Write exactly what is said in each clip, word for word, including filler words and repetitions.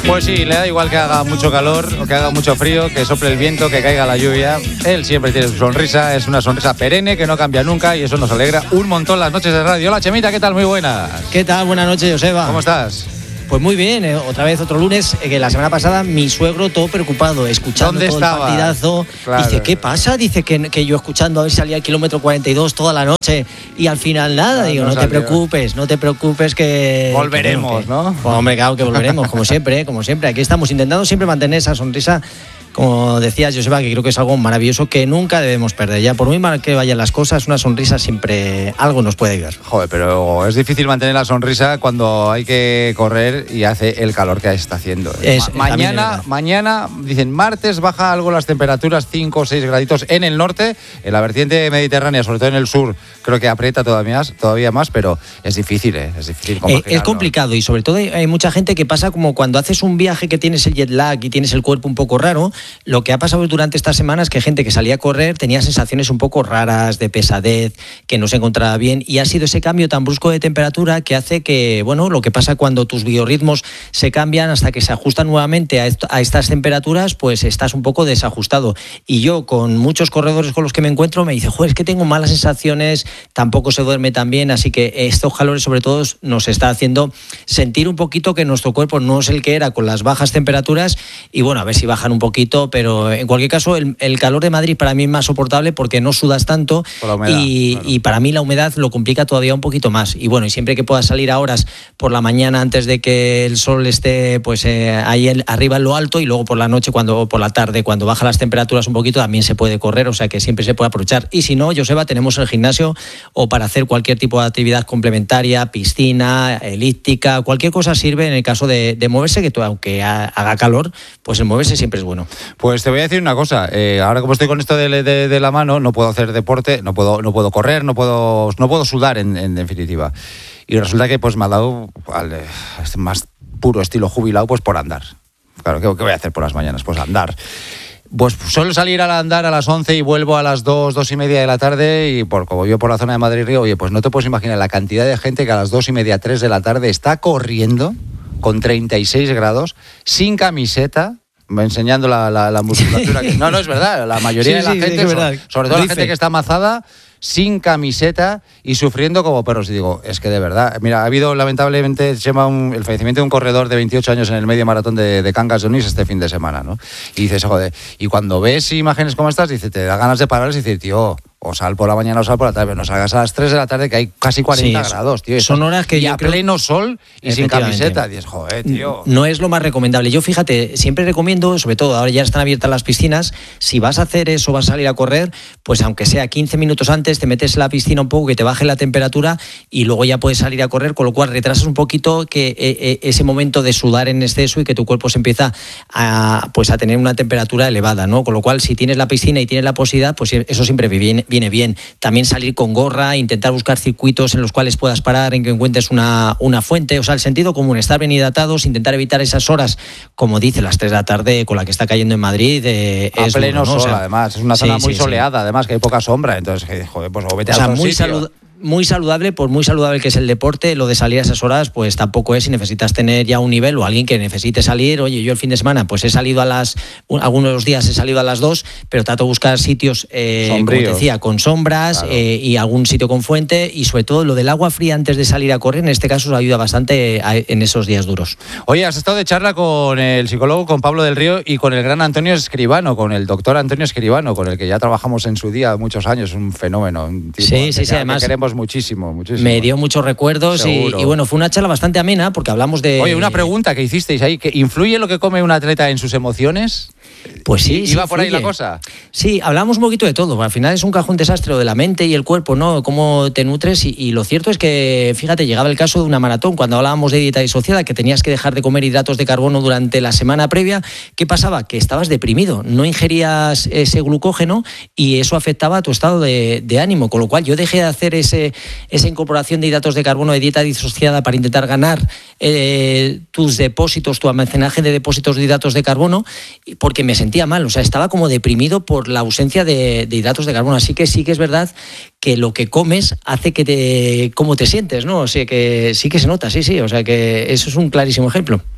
Pues sí, le da igual que haga mucho calor o que haga mucho frío, que sople el viento, que caiga la lluvia. Él siempre tiene su sonrisa, es una sonrisa perenne que no cambia nunca y eso nos alegra un montón las noches de radio. Hola, Chemita, ¿qué tal? Muy buenas. ¿Qué tal? Buenas noches, Joseba. ¿Cómo estás? Pues muy bien, eh, otra vez otro lunes, eh, que la semana pasada mi suegro todo preocupado, escuchando todo estaba? el partidazo. Claro. Dice, ¿qué pasa? Dice que, que yo escuchando a ver si salía el kilómetro cuarenta y dos toda la noche y al final nada. No, Digo, no, no te preocupes, no te preocupes que... Volveremos, que, ¿no? Pues, hombre, claro que volveremos, como siempre, eh, como siempre. Aquí estamos intentando siempre mantener esa sonrisa. Como decías, Joseba, que creo que es algo maravilloso que nunca debemos perder. Ya por muy mal que vayan las cosas, una sonrisa siempre algo nos puede ayudar. Joder, pero es difícil mantener la sonrisa cuando hay que correr y hace el calor que está haciendo. Es, Ma- mañana, mañana, dicen, martes baja algo las temperaturas, cinco o seis graditos en el norte, en la vertiente mediterránea, sobre todo en el sur, creo que aprieta todavía más, todavía más pero es difícil, ¿eh? Es difícil. Eh, es complicado y sobre todo hay, hay mucha gente que pasa como cuando haces un viaje que tienes el jet lag y tienes el cuerpo un poco raro. Lo que ha pasado durante estas semanas es que gente que salía a correr tenía sensaciones un poco raras de pesadez, que no se encontraba bien y ha sido ese cambio tan brusco de temperatura que hace que, bueno, lo que pasa cuando tus biorritmos se cambian hasta que se ajustan nuevamente a, esto, a estas temperaturas, pues estás un poco desajustado. Y yo con muchos corredores con los que me encuentro me dice, joder, es que tengo malas sensaciones, tampoco se duerme tan bien, así que estos calores sobre todo nos está haciendo sentir un poquito que nuestro cuerpo no es el que era con las bajas temperaturas y bueno, a ver si bajan un poquito, pero en cualquier caso el, el calor de Madrid para mí es más soportable porque no sudas tanto humedad, y, claro. y para mí la humedad lo complica todavía un poquito más y bueno, y siempre que puedas salir a horas por la mañana antes de que el sol esté pues eh, ahí el, arriba en lo alto y luego por la noche cuando o por la tarde cuando bajan las temperaturas un poquito también se puede correr, o sea que siempre se puede aprovechar y si no, Joseba, tenemos el gimnasio o para hacer cualquier tipo de actividad complementaria, piscina, elíptica, cualquier cosa sirve en el caso de, de moverse, que tú, aunque haga calor, pues el moverse siempre es bueno. Pues te voy a decir una cosa, eh, ahora como estoy con esto de, de, de la mano, no puedo hacer deporte, no puedo, no puedo correr, no puedo, no puedo sudar en, en definitiva. Y resulta que pues me ha dado al este más puro estilo jubilado pues por andar. Claro, ¿qué, ¿qué voy a hacer por las mañanas? Pues andar. Pues suelo salir al andar a las once y vuelvo a las dos, dos y media de la tarde y por como yo por la zona de Madrid-Río, oye, pues no te puedes imaginar la cantidad de gente que a las dos y media, tres de la tarde está corriendo con treinta y seis grados, sin camiseta, enseñando la, la, la musculatura. Que, no, no, es verdad. La mayoría sí, de la sí, gente, sí, sobre, sobre todo Rife. La gente que está amazada, sin camiseta y sufriendo como perros. Y digo, es que de verdad, mira, ha habido lamentablemente se llama un, el fallecimiento de un corredor de veintiocho años en el medio maratón de, de Cangas de Onís este fin de semana, ¿no? Y dices, joder, y cuando ves imágenes como estas, dices, te da ganas de parar y decir, tío, o sal por la mañana o sal por la tarde, pero no salgas a las tres de la tarde que hay casi cuarenta sí, grados, tío. Son horas que y yo a creo... pleno sol y sin camiseta. Dices, joder, tío. No es lo más recomendable. Yo, fíjate, siempre recomiendo, sobre todo ahora ya están abiertas las piscinas, si vas a hacer eso, vas a salir a correr, pues aunque sea quince minutos antes, te metes en la piscina un poco, que te baje la temperatura y luego ya puedes salir a correr, con lo cual retrasas un poquito que eh, ese momento de sudar en exceso y que tu cuerpo se empieza a, pues, a tener una temperatura elevada, ¿no? Con lo cual, si tienes la piscina y tienes la posibilidad, pues eso siempre viene, viene bien. También salir con gorra, intentar buscar circuitos en los cuales puedas parar, en que encuentres una, una fuente, o sea, el sentido común, estar bien hidratados, intentar evitar esas horas, como dice, las tres de la tarde con la que está cayendo en Madrid. Eh, a es pleno bueno, ¿no? sol, O sea, además, es una zona sí, muy sí, soleada, sí. además, que hay poca sombra, entonces, joder, pues o vete o a sea, otro muy sitio. salud- muy saludable, por muy saludable que es el deporte, lo de salir a esas horas, pues tampoco es, si necesitas tener ya un nivel o alguien que necesite salir, oye, yo el fin de semana, pues he salido a las, un, algunos de los días he salido a las dos, pero trato de buscar sitios, eh, como te decía, con sombras, claro. eh, y algún sitio con fuente, y sobre todo lo del agua fría antes de salir a correr, en este caso os ayuda bastante a, en esos días duros. Oye, has estado de charla con el psicólogo, con Pablo del Río, y con el gran Antonio Escribano, con el doctor Antonio Escribano, con el que ya trabajamos en su día muchos años, un fenómeno, un tipo sí, sí, que, sí, además que queremos muchísimo, muchísimo. Me dio muchos recuerdos y, y bueno, fue una charla bastante amena porque hablamos de... Oye, una pregunta que hicisteis ahí, ¿que influye lo que come un atleta en sus emociones? Pues sí, ¿Iba sí, por ahí influye. la cosa? Sí, hablamos un poquito de todo. Al final es un cajón desastre de la mente y el cuerpo, ¿no? Cómo te nutres y, y lo cierto es que, fíjate, llegaba el caso de una maratón. Cuando hablábamos de dieta disociada, que tenías que dejar de comer hidratos de carbono durante la semana previa, ¿qué pasaba? Que estabas deprimido, no ingerías ese glucógeno y eso afectaba a tu estado de, de ánimo. Con lo cual yo dejé de hacer ese, esa incorporación de hidratos de carbono de dieta disociada para intentar ganar eh, tus depósitos, tu almacenaje de depósitos de hidratos de carbono, porque me sentía mal. O sea, estaba como deprimido por la ausencia de, de hidratos de carbono. Así que sí que es verdad que lo que comes hace que te... cómo te sientes, ¿no? O sea, que sí que se nota, sí, sí. O sea, que eso es un clarísimo ejemplo.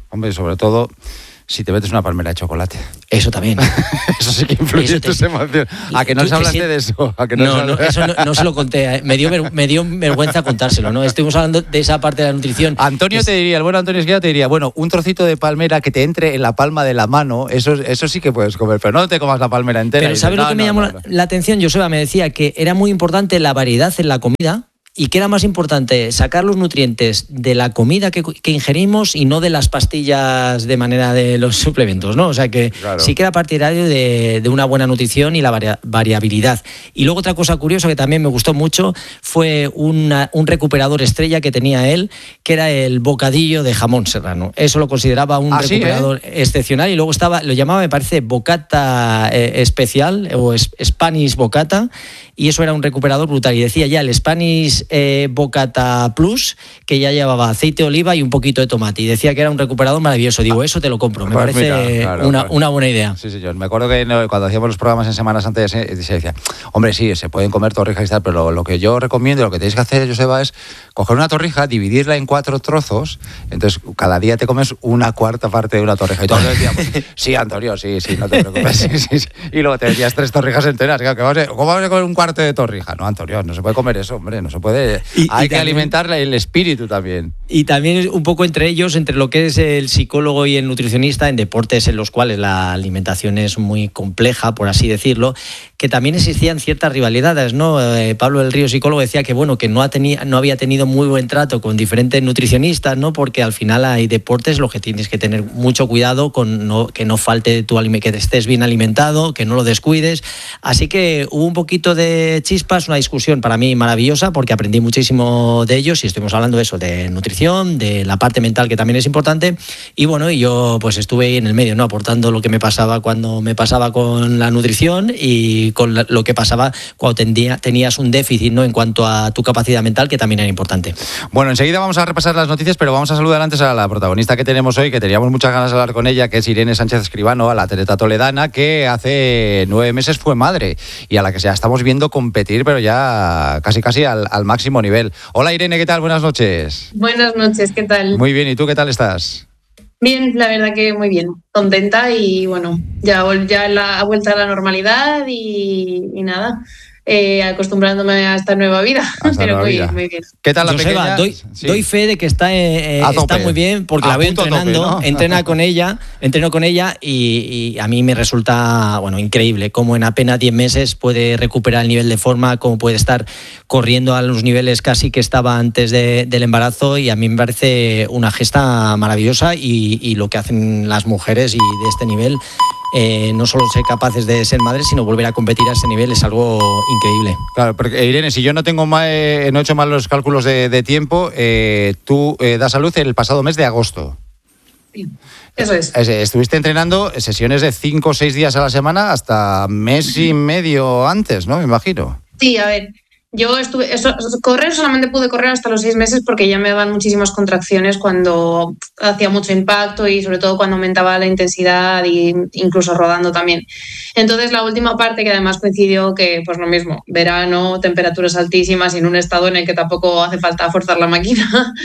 Hombre, sobre todo si te metes una palmera de chocolate. Eso también. Eso sí que influye en tus emociones. ¿A que no se hablaste de eso? ¿A que no, no, no, eso no, no se lo conté. Me dio, ver, me dio vergüenza contárselo, ¿no? Estuvimos hablando de esa parte de la nutrición. Antonio es... te diría, el bueno Antonio Esquina te diría, bueno, un trocito de palmera que te entre en la palma de la mano, eso, eso sí que puedes comer, pero no te comas la palmera entera. Pero ¿sabes lo que no, me llamó no, no. la atención? Joseba me decía que era muy importante la variedad en la comida. Y que era más importante sacar los nutrientes de la comida que, que ingerimos y no de las pastillas de manera de los suplementos, ¿no? O sea que claro. sí que era partidario de, de una buena nutrición y la varia, variabilidad. Y luego otra cosa curiosa que también me gustó mucho fue una, un recuperador estrella que tenía él, que era el bocadillo de jamón serrano. Eso lo consideraba un ¿Ah, recuperador sí, eh? excepcional. Y luego estaba, lo llamaba, me parece, bocata eh, especial o Spanish bocata. Y eso era un recuperador brutal. Y decía ya el Spanish eh, Bocata Plus, que ya llevaba aceite de oliva y un poquito de tomate. Y decía que era un recuperador maravilloso. Digo, eso te lo compro. Me pues parece mira, claro, una, claro. una buena idea. Sí, señor. Me acuerdo que cuando hacíamos los programas en Semana Santa se, se decía, hombre, sí, se pueden comer torrijas y tal, pero lo, lo que yo recomiendo, lo que tenéis que hacer, Joseba, es coger una torrija, dividirla en cuatro trozos. Entonces, cada día te comes una cuarta parte de una torrija. Y todos decíamos, sí, Antonio, sí, sí, no te preocupes. Sí, sí, sí. Y luego te decías tres torrijas enteras. ¿Cómo vamos a comer un cuarto de torrija? No, Antonio, no se puede comer eso, hombre, no se puede. Y, Hay y que también, alimentar el espíritu también. Y también un poco entre ellos, entre lo que es el psicólogo y el nutricionista, en deportes en los cuales la alimentación es muy compleja, por así decirlo, que también existían ciertas rivalidades, ¿no? Eh, Pablo del Río, psicólogo, decía que bueno, que no, ha teni- no había tenido muy buen trato con diferentes nutricionistas, ¿no? Porque al final hay deportes los que tienes que tener mucho cuidado con no, que no falte tu aliment- que estés bien alimentado, que no lo descuides. Así que hubo un poquito de chispas, una discusión para mí maravillosa porque aprendí muchísimo de ellos y estuvimos hablando de eso, de nutrición, de la parte mental que también es importante y bueno, y yo pues estuve ahí en el medio, ¿no? Aportando lo que me pasaba cuando me pasaba con la nutrición y con la, lo que pasaba cuando tendía, tenías un déficit, ¿no? En cuanto a tu capacidad mental, que también era importante. Bueno, enseguida vamos a repasar las noticias, pero vamos a saludar antes a la protagonista que tenemos hoy, que teníamos muchas ganas de hablar con ella, que es Irene Sánchez Escribano, a la atleta toledana, que hace nueve meses fue madre y a la que ya estamos viendo competir, pero ya casi casi al, al máximo nivel. Hola Irene, ¿qué tal? Buenas noches. Buenas noches, ¿qué tal? Muy bien, ¿y tú qué tal estás? Bien, la verdad que muy bien, contenta y bueno, ya, ya la vuelta a la normalidad y, y nada, eh, acostumbrándome a esta nueva vida, a esta pero nueva muy vida. bien, muy bien. ¿Qué tal la Joseba, pequeña? Doy, sí. doy fe de que está, eh, está muy bien porque a la veo entrenando, tope, ¿no? entrena con ella, entreno con ella y, y a mí me resulta bueno increíble cómo en apenas diez meses puede recuperar el nivel de forma, cómo puede estar corriendo a los niveles casi que estaba antes de, del embarazo y a mí me parece una gesta maravillosa y, y lo que hacen las mujeres y de este nivel. Eh, no solo ser capaces de ser madres, sino volver a competir a ese nivel es algo increíble. Claro, porque Irene, si yo no tengo mal, eh, no he hecho mal los cálculos de, de tiempo, eh, tú eh, das a luz el pasado mes de agosto. Sí, eso es. Estuviste entrenando sesiones de cinco o seis días a la semana hasta mes y medio antes, ¿no? Me imagino. Sí, a ver. Yo estuve, eso, correr solamente pude correr hasta los seis meses porque ya me daban muchísimas contracciones cuando hacía mucho impacto y sobre todo cuando aumentaba la intensidad e incluso rodando también. Entonces la última parte, que además coincidió que pues lo mismo, verano, temperaturas altísimas y en un estado en el que tampoco hace falta forzar la máquina,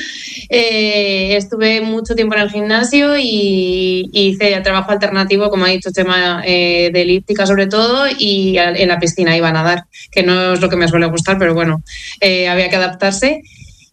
eh, estuve mucho tiempo en el gimnasio y, y hice trabajo alternativo, como ha dicho Chema, eh, de elíptica sobre todo, y en la piscina iba a nadar, que no es lo que me suele gustar, pero bueno, eh, había que adaptarse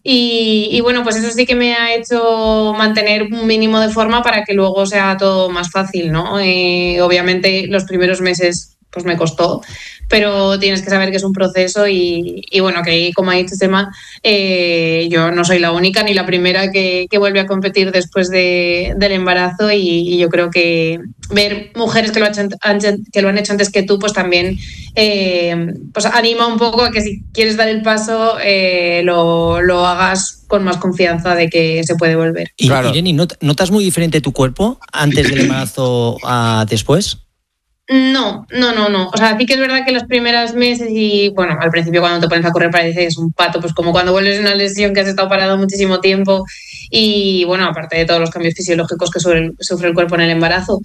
y, y bueno, pues eso sí que me ha hecho mantener un mínimo de forma para que luego sea todo más fácil, ¿no? Eh, obviamente los primeros meses pues me costó, pero tienes que saber que es un proceso y, y bueno, que como ha dicho Chema, eh, yo no soy la única ni la primera que, que vuelve a competir después de, del embarazo y, y yo creo que ver mujeres que lo, han, que lo han hecho antes que tú, pues también eh, pues anima un poco a que si quieres dar el paso eh, lo, lo hagas con más confianza de que se puede volver. Y claro. Irene, ¿notas muy diferente tu cuerpo antes del embarazo a después? No, no, no, no. O sea, sí que es verdad que los primeros meses y, bueno, al principio cuando te pones a correr parece que es un pato, pues como cuando vuelves de una lesión que has estado parado muchísimo tiempo y, bueno, aparte de todos los cambios fisiológicos que sufre, sufre el cuerpo en el embarazo.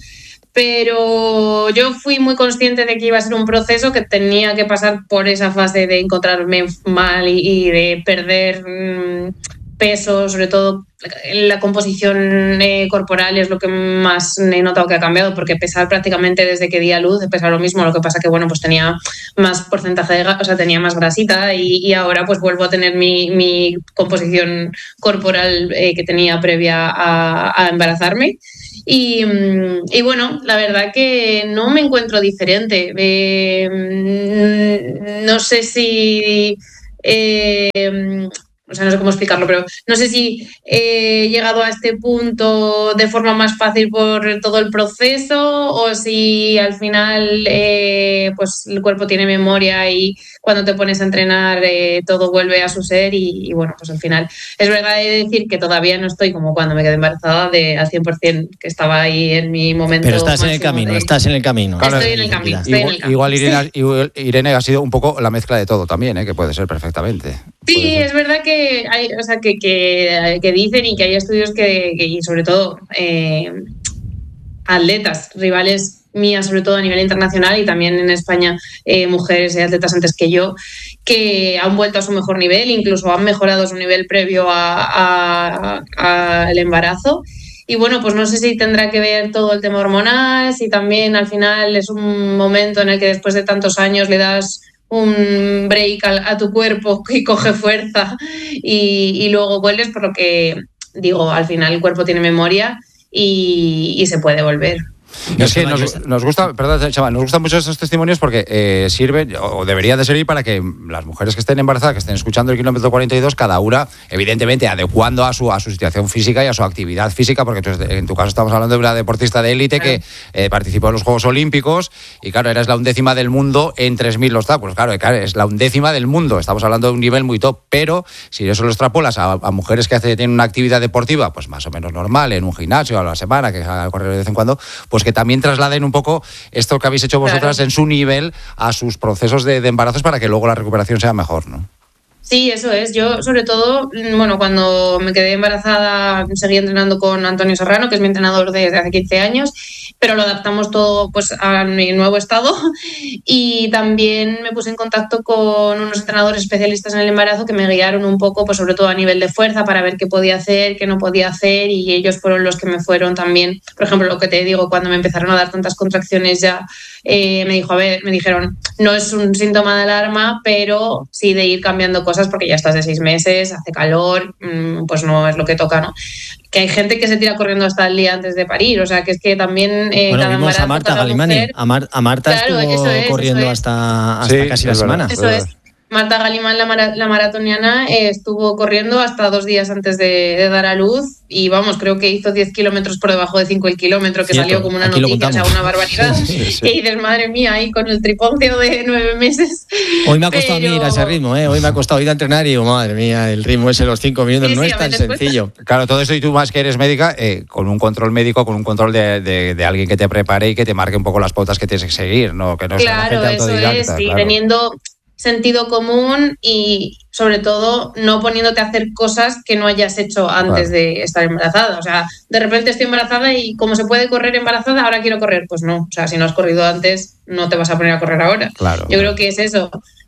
Pero yo fui muy consciente de que iba a ser un proceso que tenía que pasar por esa fase de encontrarme mal y, y de perder... Mmm, peso, sobre todo la composición eh, corporal es lo que más he notado que ha cambiado, porque pesar prácticamente desde que di a luz, pesa lo mismo, lo que pasa que bueno, pues tenía más porcentaje de, o sea, tenía más grasita y, y ahora pues vuelvo a tener mi, mi composición corporal eh, que tenía previa a, a embarazarme. Y, y bueno, la verdad que no me encuentro diferente. Eh, no sé si... Eh, o sea, no sé cómo explicarlo, pero no sé si he llegado a este punto de forma más fácil por todo el proceso o si al final eh, pues el cuerpo tiene memoria y cuando te pones a entrenar eh, todo vuelve a su ser y, y bueno, pues al final es verdad de decir que todavía no estoy como cuando me quedé embarazada de al cien por ciento, que estaba ahí en mi momento. Pero estás en el camino, de... estás en el camino. Claro, estoy en el camino. Estoy igual, en el camino. Igual Irene, igual Irene ha sido un poco la mezcla de todo también, ¿eh? Que puede ser perfectamente. Sí, es verdad que hay, o sea, que, que, que dicen y que hay estudios que, que y sobre todo eh, atletas, rivales mías, sobre todo a nivel internacional y también en España, eh, mujeres y atletas antes que yo, que han vuelto a su mejor nivel, incluso han mejorado su nivel previo al embarazo. Y bueno, pues no sé si tendrá que ver todo el tema hormonal, si también al final es un momento en el que después de tantos años le das un break a, a tu cuerpo y coge fuerza y, y luego vuelves, por lo que digo, al final el cuerpo tiene memoria y, y se puede volver. Es que nos, nos gusta, perdón, chaval, nos gustan mucho estos testimonios porque eh, sirven, o debería de servir para que las mujeres que estén embarazadas, que estén escuchando el kilómetro cuarenta y dos, cada una, evidentemente, adecuando a su, a su situación física y a su actividad física, porque tú, en tu caso estamos hablando de una deportista de élite claro. que eh, participó en los Juegos Olímpicos y claro, eres la undécima del mundo en tres mil obstáculos, claro, claro, es la undécima del mundo, estamos hablando de un nivel muy top, pero si eso lo extrapolas a, a mujeres que hace, tienen una actividad deportiva, pues más o menos normal, en un gimnasio a la semana, que a correr de vez en cuando, pues que también trasladen un poco esto que habéis hecho vosotras claro. en su nivel a sus procesos de, de embarazos para que luego la recuperación sea mejor, ¿no? Sí, eso es. Yo, sobre todo, bueno, cuando me quedé embarazada seguí entrenando con Antonio Serrano, que es mi entrenador desde hace quince años, pero lo adaptamos todo pues a mi nuevo estado y también me puse en contacto con unos entrenadores especialistas en el embarazo que me guiaron un poco, pues sobre todo a nivel de fuerza, para ver qué podía hacer, qué no podía hacer y ellos fueron los que me fueron también, por ejemplo, lo que te digo, cuando me empezaron a dar tantas contracciones ya, eh, me dijo, a ver, me dijeron, no es un síntoma de alarma, pero sí de ir cambiando cosas porque ya estás de seis meses, hace calor, pues no es lo que toca, ¿no? Que hay gente que se tira corriendo hasta el día antes de parir, o sea, que es que también eh, bueno, cada vimos embarazo, a Marta cada Galimani, mujer, a, Mar, a Marta claro, estuvo es, corriendo hasta, hasta sí, casi la semana. Eso es. Marta Galimán, la, mara, la maratoniana, eh, estuvo corriendo hasta dos días antes de, de dar a luz y vamos, creo que hizo diez kilómetros por debajo de cinco el kilómetro, que Cierto. Salió como una Aquí noticia, o sea, una barbaridad. Sí, sí, sí. Y dices, madre mía, ahí con el triponcio de nueve meses. Hoy me ha costado Pero... a mí ir a ese ritmo, ¿eh? Hoy me ha costado ir a entrenar y digo, madre mía, el ritmo ese de los cinco minutos sí, no sí, es tan sencillo. Cuesta. Claro, todo eso y tú más que eres médica, eh, con un control médico, con un control de, de, de alguien que te prepare y que te marque un poco las pautas que tienes que seguir, ¿no? Que no claro, sea la gente autodidacta. Eso es, sí, claro. teniendo sentido común y sobre todo no poniéndote a hacer cosas que no hayas hecho antes claro. de estar embarazada. O sea, de repente estoy embarazada y como se puede correr embarazada, ahora quiero correr. Pues no, o sea, si no has corrido antes, no te vas a poner a correr ahora. Claro, Yo claro. creo que es eso,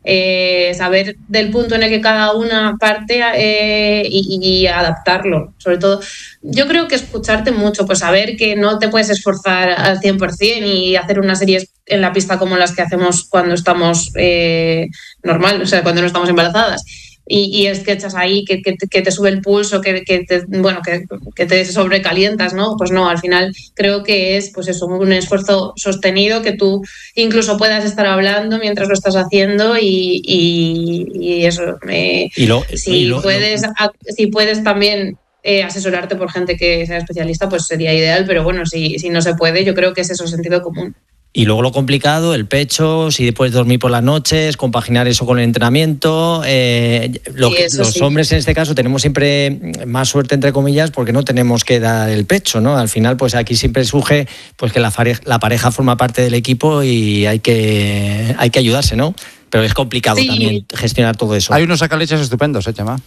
eh, saber del punto en el que cada una parte eh, y, y adaptarlo. Sobre todo, yo creo que escucharte mucho, pues saber que no te puedes esforzar al cien por ciento y hacer unas series en la pista como las que hacemos cuando estamos eh, normal, o sea, cuando no estamos embarazadas. Y, y es que echas ahí, que, que, que te sube el pulso, que, que te, bueno, que, que te sobrecalientas, ¿no? Pues no, al final creo que es pues eso, un esfuerzo sostenido que tú incluso puedas estar hablando mientras lo estás haciendo y, y, y eso. Eh, y lo, si, y lo, puedes, lo... si puedes también eh, asesorarte por gente que sea especialista, pues sería ideal, pero bueno, si, si no se puede, yo creo que es eso, sentido común. Y luego lo complicado, el pecho, si puedes dormir por las noches, compaginar eso con el entrenamiento. Eh, lo sí, que, los sí. hombres en este caso tenemos siempre más suerte, entre comillas, porque no tenemos que dar el pecho, ¿no? Al final, pues aquí siempre surge pues que la pareja, la pareja forma parte del equipo y hay que, hay que ayudarse, ¿no? Pero es complicado sí. también gestionar todo eso. Hay unos sacaleches estupendos, ¿eh, Chema?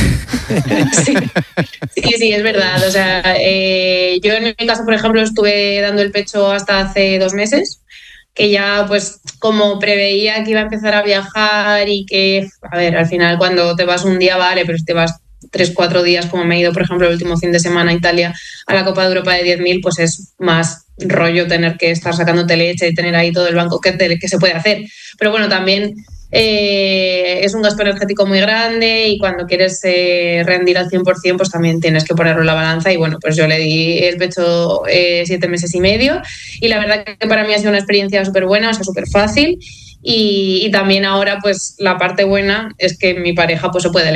sí. sí, sí, es verdad. O sea, eh, yo en mi caso, por ejemplo, estuve dando el pecho hasta hace dos meses, que ya, pues, como preveía que iba a empezar a viajar y que, a ver, al final cuando te vas un día, vale, pero si te vas tres, cuatro días, como me he ido, por ejemplo, el último fin de semana a Italia a la Copa de Europa de diez mil, pues es más rollo tener que estar sacándote leche y tener ahí todo el banco que, que se puede hacer. Pero bueno, también eh, es un gasto energético muy grande y cuando quieres eh, rendir al cien por ciento, pues también tienes que ponerlo en la balanza. Y bueno, pues yo le di el pecho eh, siete meses y medio y la verdad que para mí ha sido una experiencia súper buena, o sea, súper fácil. Y, y también ahora, pues la parte buena es que mi pareja pues se puede